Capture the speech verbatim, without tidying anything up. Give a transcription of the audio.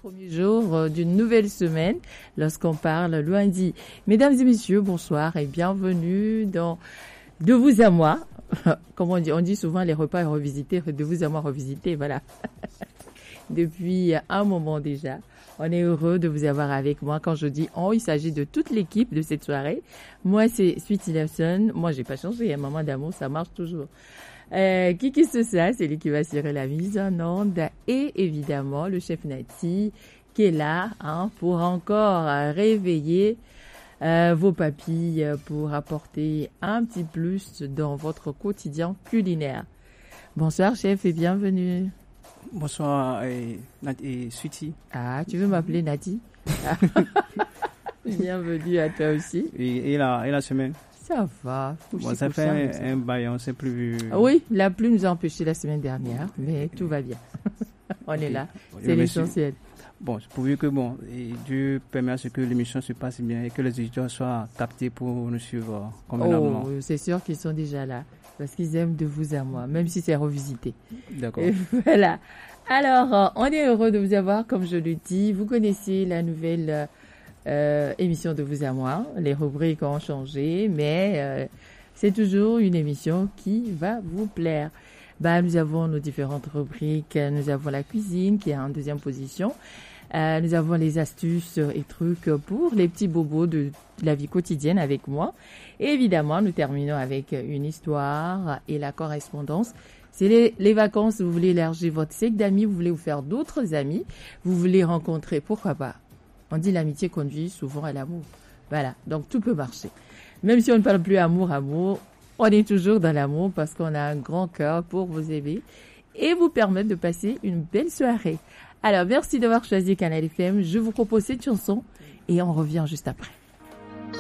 premier jour euh, d'une nouvelle semaine lorsqu'on parle lundi. Mesdames et messieurs, bonsoir et bienvenue dans De vous à moi. Comme on dit, on dit souvent les repas revisités, de vous à moi revisités, voilà. Depuis un moment déjà, on est heureux de vous avoir avec moi. Quand je dis on, il s'agit de toute l'équipe de cette soirée. Moi, c'est Sweetie Lawson. Moi, j'ai pas changé. Un moment d'amour, ça marche toujours. Euh, Kiki Sosa, c'est lui qui va assurer la mise en onde. Et évidemment, le chef Nati, qui est là hein, pour encore réveiller euh, vos papilles, pour apporter un petit plus dans votre quotidien culinaire. Bonsoir, chef, et bienvenue. Bonsoir, et, et Sweetie. Ah, tu veux m'appeler Nati? Bienvenue à toi aussi. Et, et, la, et la semaine? Ça va. Bon, ça fait ça, un, un bail, on ne s'est plus vu. Oui, la pluie nous a empêchés la semaine dernière, mais tout va bien. On est là, c'est l'essentiel. Bon, pourvu que bon, et Dieu permet à ce que l'émission se passe bien et que les auditeurs soient captés pour nous suivre convenablement. Oh, c'est sûr qu'ils sont déjà là, parce qu'ils aiment de vous à moi, même si c'est revisité. D'accord. Et voilà. Alors, on est heureux de vous avoir, comme je le dis. Vous connaissez la nouvelle euh, émission de vous à moi. Les rubriques ont changé, mais euh, c'est toujours une émission qui va vous plaire. Bah, nous avons nos différentes rubriques. Nous avons la cuisine qui est en deuxième position. Euh, nous avons les astuces et trucs pour les petits bobos de la vie quotidienne avec moi. Et évidemment, nous terminons avec une histoire et la correspondance. C'est les, les vacances, vous voulez élargir votre cercle d'amis, vous voulez vous faire d'autres amis, vous voulez rencontrer, pourquoi pas. On dit l'amitié conduit souvent à l'amour. Voilà, donc tout peut marcher. Même si on ne parle plus amour, amour, on est toujours dans l'amour parce qu'on a un grand cœur pour vous aimer et vous permettre de passer une belle soirée. Alors, merci d'avoir choisi Canal F M. Je vous propose cette chanson et on revient juste après.